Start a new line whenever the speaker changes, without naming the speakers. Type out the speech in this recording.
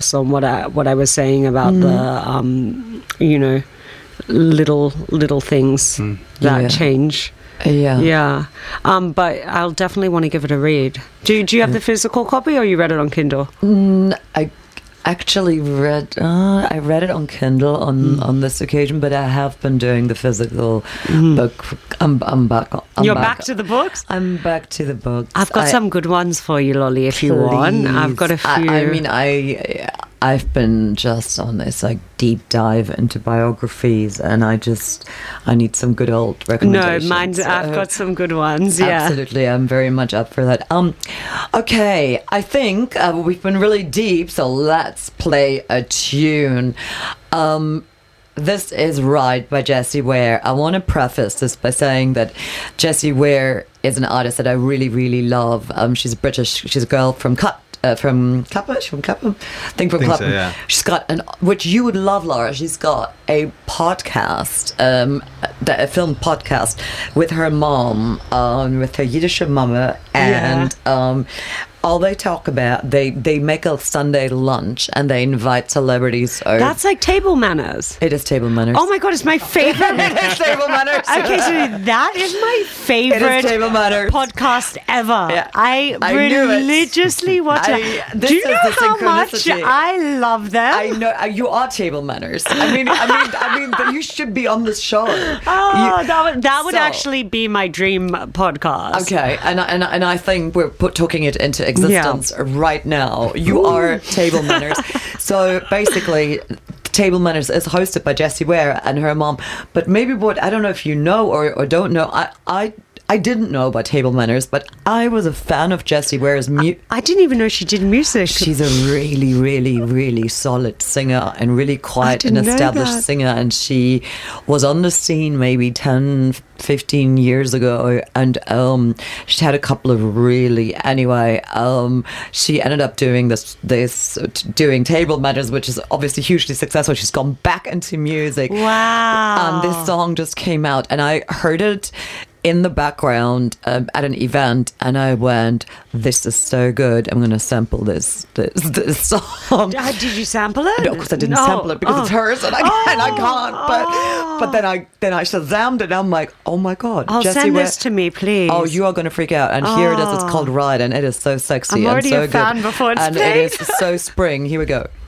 focus on what I was saying about the little things that change. Yeah. But I'll definitely want to give it a read. Do you have the physical copy, or you read it on Kindle?
I actually I read it on Kindle on this occasion, but I have been doing the physical book. I'm back.
You're back to the books?
I'm back to the books.
I've got some good ones for you, Lolly, if you want. I've got a few.
I've been just on this deep dive into biographies, and I need some good old recommendations.
No, I've got some good ones. Yeah,
absolutely. I'm very much up for that. Okay, I think we've been really deep, so let's play a tune. This is Ride by Jessie Ware. I want to preface this by saying that Jessie Ware is an artist that I really, really love. She's British. She's a girl from Clapham. I think from Clapham. So, yeah. She's got which you would love, Laura. She's got a podcast, a film podcast with her mom, with her Yiddish mama, and all they talk about, they make a Sunday lunch and they invite celebrities over.
That's like Table Manners.
It is Table Manners.
Oh my God, it's my favorite.
It is Table Manners.
Okay, so that is my favorite podcast ever. Yeah. I religiously watch it. Do you know how much I love them?
I know you are Table Manners. I mean, but you should be on this show.
Oh, that would actually be my dream podcast.
Okay, and I think we're talking it into existence right now. You are Table Manners. So basically, Table Manners is hosted by Jessie Ware and her mom. But maybe I don't know if you know or don't know. I didn't know about Table Manners, but I was a fan of Jessie Ware's music.
I didn't even know she did music.
She's a really, really, really solid singer and really quite an established singer. And she was on the scene maybe 10, 15 years ago. And she had a couple of she ended up doing doing Table Manners, which is obviously hugely successful. She's gone back into music.
Wow.
This song just came out and I heard it in the background at an event, and I went, "This is so good! I'm going to sample this song."
Did you sample it?
No, of course I didn't sample it because it's hers, and I can't. But then I Shazammed it, and I'm like, "Oh my God, Jessie
send
Ware.
This to me, please."
Oh, you are going to freak out! And here it is. It's called Ride, and it is so sexy.
I'm already
and so
a fan
good.
before it's
and
played.
It is so spring. Here we go.